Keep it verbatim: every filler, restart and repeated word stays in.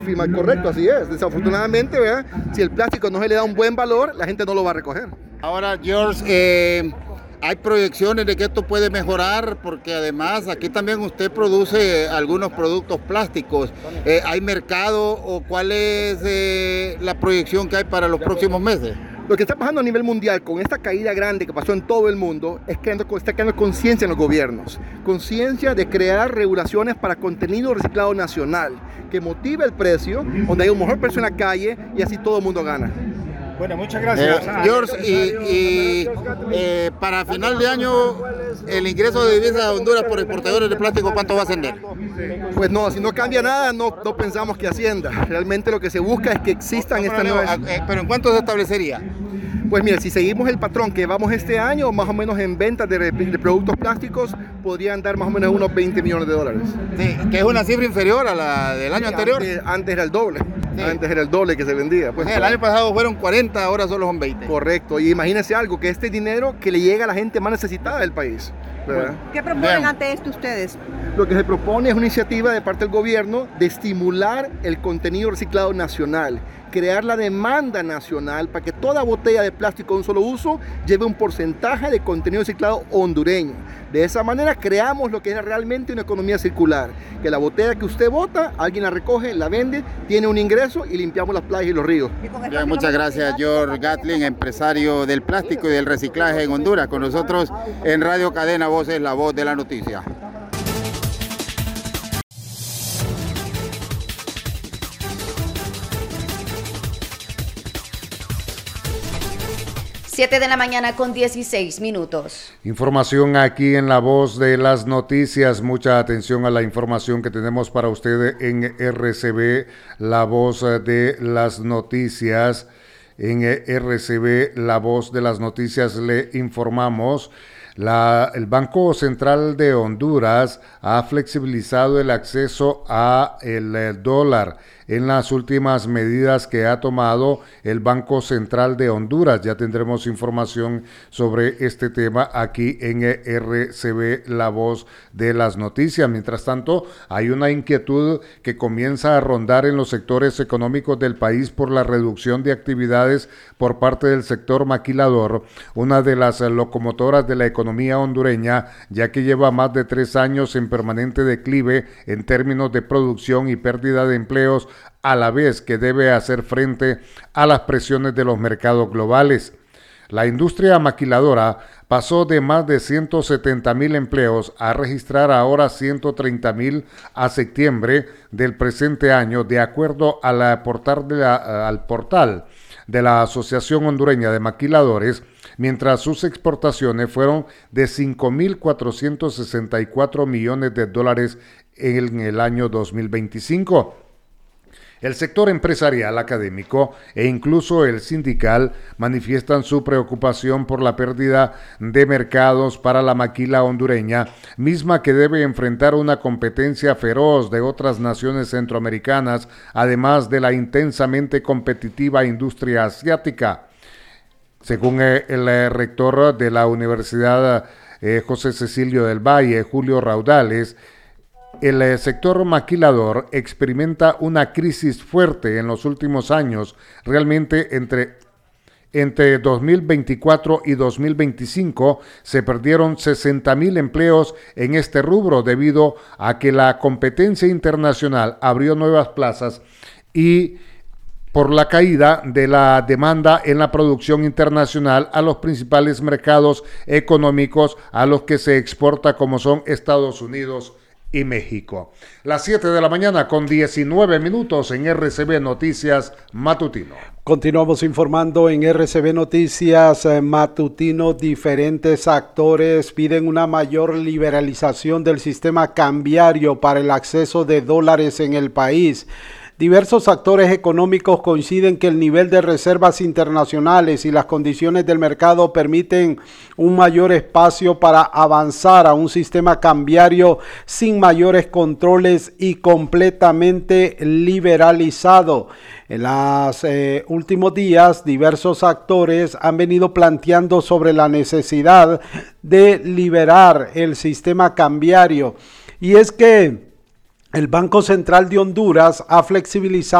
Correcto, así es. Desafortunadamente, ¿verdad? Si el plástico no se le da un buen valor, la gente no lo va a recoger. Ahora, George, eh, hay proyecciones de que esto puede mejorar, porque además aquí también usted produce algunos productos plásticos. Eh, ¿Hay mercado o cuál es eh, la proyección que hay para los próximos meses? Lo que está pasando a nivel mundial con esta caída grande que pasó en todo el mundo es que está creando conciencia en los gobiernos, conciencia de crear regulaciones para contenido reciclado nacional, que motive el precio, donde hay un mejor precio en la calle y así todo el mundo gana. Bueno, muchas gracias. Eh, George, y, y eh, para final de año, el ingreso de divisas a Honduras por exportadores de plástico, ¿cuánto va a ascender? Pues no, si no cambia nada, no, no pensamos que ascienda. Realmente lo que se busca es que existan estas nuevas... Eh, ¿Pero en cuánto se establecería? Pues mira, si seguimos el patrón que vamos este año, más o menos en ventas de, de productos plásticos, podrían dar más o menos unos veinte millones de dólares. Sí, que es una cifra inferior a la del año sí, anterior. Antes, antes era el doble. Sí. Antes era el doble que se vendía. Pues, sí, el año pasado fueron cuarenta, ahora solo son veinte. Correcto. Y imagínense algo, que este dinero que le llega a la gente más necesitada del país. ¿Verdad? ¿Qué proponen Bien. ante esto ustedes? Lo que se propone es una iniciativa de parte del gobierno de estimular el contenido reciclado nacional, crear la demanda nacional para que toda botella de plástico de un solo uso lleve un porcentaje de contenido reciclado hondureño. De esa manera creamos lo que es realmente una economía circular, que la botella que usted bota, alguien la recoge, la vende, tiene un ingreso y limpiamos las playas y los ríos. Bien, muchas gracias, George Gatling, empresario del plástico y del reciclaje en Honduras, con nosotros en Radio Cadena Voces, la voz de la noticia. siete de la mañana con dieciséis minutos. Información aquí en La Voz de las Noticias. Mucha atención a la información que tenemos para usted en R C B, La Voz de las Noticias. En R C B, La Voz de las Noticias, le informamos. La, el Banco Central de Honduras ha flexibilizado el acceso a el, el dólar en las últimas medidas que ha tomado el Banco Central de Honduras. Ya tendremos información sobre este tema aquí en R C B, La Voz de las Noticias. Mientras tanto, hay una inquietud que comienza a rondar en los sectores económicos del país por la reducción de actividades por parte del sector maquilador, una de las locomotoras de la economía hondureña, ya que lleva más de tres años en permanente declive en términos de producción y pérdida de empleos, a la vez que debe hacer frente a las presiones de los mercados globales. La industria maquiladora pasó de más de ciento setenta mil empleos a registrar ahora ciento treinta mil a septiembre del presente año, de acuerdo a la portal de la, al portal de la Asociación Hondureña de Maquiladores, mientras sus exportaciones fueron de cinco mil cuatrocientos sesenta y cuatro millones de dólares en el año dos mil veinticinco. El sector empresarial, académico e incluso el sindical manifiestan su preocupación por la pérdida de mercados para la maquila hondureña, misma que debe enfrentar una competencia feroz de otras naciones centroamericanas, además de la intensamente competitiva industria asiática. Según el, el rector de la Universidad eh, José Cecilio del Valle, Julio Raudales, el sector maquilador experimenta una crisis fuerte en los últimos años. Realmente entre, entre dos mil veinticuatro y dos mil veinticinco se perdieron sesenta mil empleos en este rubro debido a que la competencia internacional abrió nuevas plazas y por la caída de la demanda en la producción internacional a los principales mercados económicos a los que se exporta, como son Estados Unidos y México. Las siete de la mañana con diecinueve minutos en R C B Noticias Matutino. Continuamos informando en R C B Noticias eh, Matutino. Diferentes actores piden una mayor liberalización del sistema cambiario para el acceso de dólares en el país. Diversos actores económicos coinciden que el nivel de reservas internacionales y las condiciones del mercado permiten un mayor espacio para avanzar a un sistema cambiario sin mayores controles y completamente liberalizado. En los eh, últimos días, diversos actores han venido planteando sobre la necesidad de liberar el sistema cambiario. Y es que El Banco Central de Honduras ha flexibilizado